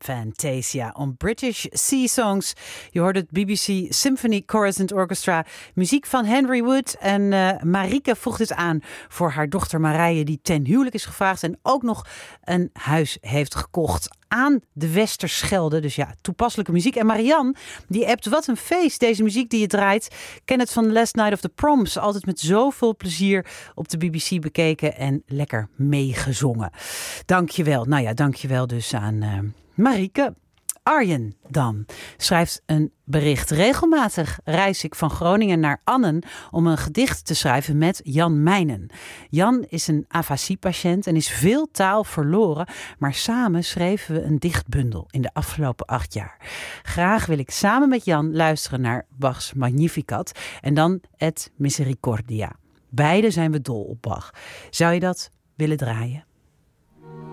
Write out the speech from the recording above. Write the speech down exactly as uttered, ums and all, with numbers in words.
Fantasia on British Sea Songs. Je hoort het B B C Symphony Chorus and Orchestra. Muziek van Henry Wood. En uh, Marieke vroeg dit aan voor haar dochter Marije, die ten huwelijk is gevraagd en ook nog een huis heeft gekocht aan de Westerschelde. Dus ja, toepasselijke muziek. En Marianne, die appt, wat een feest, deze muziek die je draait. Ken het van Last Night of the Proms. Altijd met zoveel plezier op de B B C bekeken en lekker meegezongen. Dankjewel. Nou ja, dankjewel dus aan uh, Marieke. Arjen dan schrijft een bericht. Regelmatig reis ik van Groningen naar Annen om een gedicht te schrijven met Jan Meijnen. Jan is een afasiepatiënt en is veel taal verloren, maar samen schreven we een dichtbundel in de afgelopen acht jaar. Graag wil ik samen met Jan luisteren naar Bachs Magnificat en dan et Misericordia. Beide zijn we dol op Bach. Zou je dat willen draaien?